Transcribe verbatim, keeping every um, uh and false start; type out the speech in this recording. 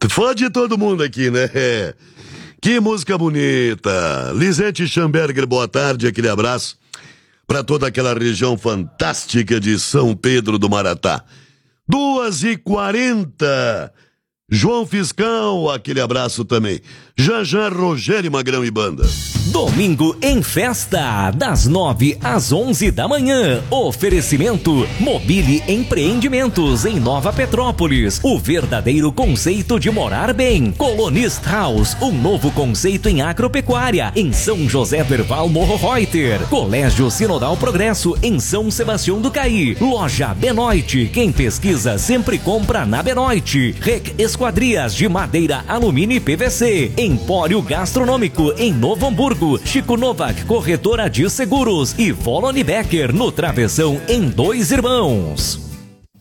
Fã de todo mundo aqui, né? Que música bonita. Lisete Schamberger, boa tarde, aquele abraço para toda aquela região fantástica de São Pedro do Maratá. Duas e quarenta. João Fiscal, aquele abraço também. Já já, Rogério Magrão e banda. Domingo em festa, das nove às onze da manhã. Oferecimento Mobile Empreendimentos em Nova Petrópolis. O verdadeiro conceito de morar bem. Colonist House, um novo conceito em agropecuária em São José do Herval Morro Reuter. Colégio Sinodal Progresso em São Sebastião do Caí. Loja Benoit, quem pesquisa sempre compra na Benoit. Rec Esquadrias de madeira, alumínio e P V C. Empório Gastronômico em Novo Hamburgo. Chico Novak, corretora de seguros. E Volone Becker no Travessão em Dois Irmãos.